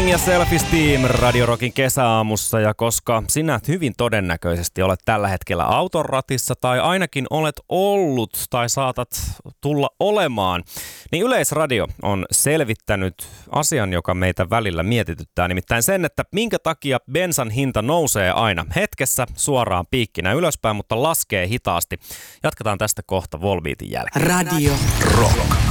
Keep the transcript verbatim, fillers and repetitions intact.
Gang ja Self-Esteem Radio Rockin kesäaamussa, ja koska sinä hyvin todennäköisesti olet tällä hetkellä auton ratissa tai ainakin olet ollut tai saatat tulla olemaan, niin Yleisradio on selvittänyt asian, joka meitä välillä mietityttää, nimittäin sen, että minkä takia bensan hinta nousee aina hetkessä suoraan piikkinä ylöspäin, mutta laskee hitaasti. Jatketaan tästä kohta Volbeatin jälkeen. Radio Rock.